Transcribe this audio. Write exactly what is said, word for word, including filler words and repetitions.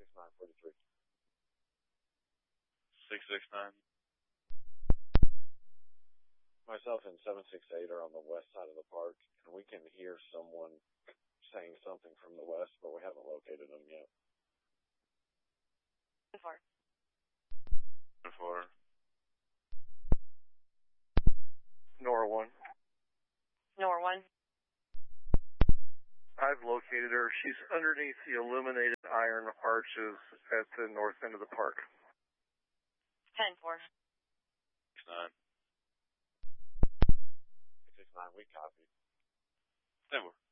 six nine forty-three. six six nine. Myself and seven six eight are on the west side of the park, and we can hear someone saying something from the west, but we haven't located them yet. Four. Four. Nora one. Nor one. I've located her. She's underneath the illuminated iron arches at the north end of the park. Ten four. six nine. six six nine, we copy. ten four.